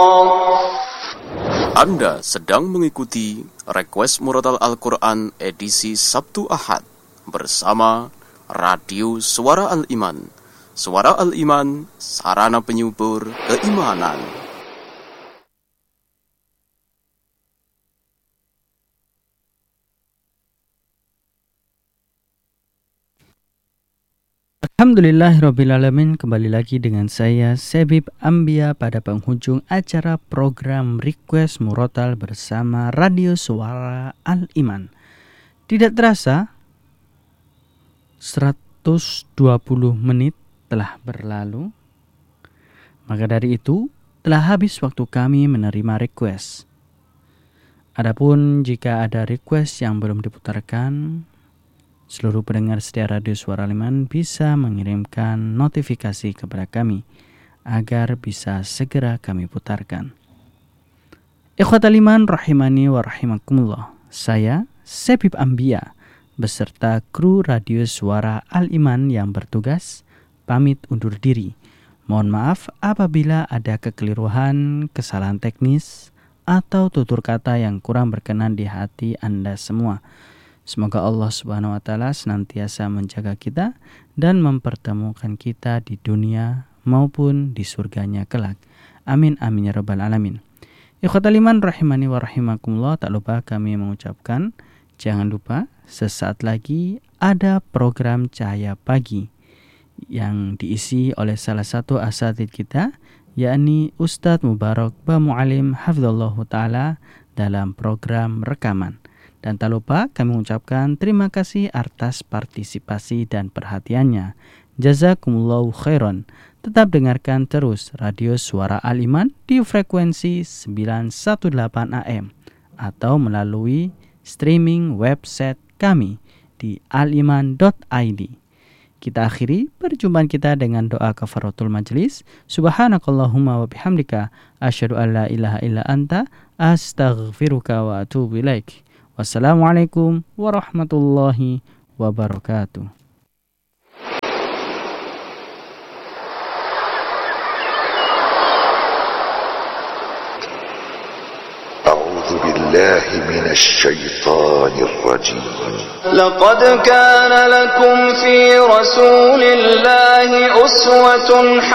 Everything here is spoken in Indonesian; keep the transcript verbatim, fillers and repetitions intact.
Anda sedang mengikuti Request Murotal Al-Quran edisi Sabtu Ahad bersama Radio Suara Al-Iman. Suara Al-Iman, sarana penyubur keimanan. Alhamdulillahirrabbilalamin. Kembali lagi dengan saya Sebib Ambia pada penghujung acara program Request Murotal bersama Radio Suara Al-Iman. Tidak terasa seratus dua puluh menit telah berlalu. Maka dari itu telah habis waktu kami menerima request. Adapun jika ada request yang belum diputarkan, seluruh pendengar setia Radio Suara Al-Iman bisa mengirimkan notifikasi kepada kami agar bisa segera kami putarkan. Ikhwatal iman rahimani wa rahimakumullah. Saya Sebib Ambia beserta kru Radio Suara Al-Iman yang bertugas pamit undur diri. Mohon maaf apabila ada kekeliruan, kesalahan teknis atau tutur kata yang kurang berkenan di hati Anda semua. Semoga Allah Subhanahu wa taala senantiasa menjaga kita dan mempertemukan kita di dunia maupun di surganya kelak. Amin amin ya rabbal alamin. Ikhwatal iman rahimani wa rahimakumullah, tak lupa kami mengucapkan jangan lupa sesaat lagi ada program Cahaya Pagi yang diisi oleh salah satu asatidz kita, yakni Ustadz Mubarak Ba Mu'alim hafizallahu taala dalam program rekaman. Dan tak lupa kami mengucapkan terima kasih atas partisipasi dan perhatiannya. Jazakumullahu khairan. Tetap dengarkan terus Radio Suara Al-Iman di frekuensi sembilan satu delapan A M atau melalui streaming website kami di aliman dot i d. Kita akhiri perjumpaan kita dengan doa kafaratul majelis. Subhanakallahumma wa bihamdika asyhadu an la ilaha illa anta astaghfiruka wa atubu ilaik. Wassalamualaikum warahmatullahi wabarakatuh. A'udzu billahi minasy syaithanir rajim. Laqad kana lakum fi Rasulillahi uswatun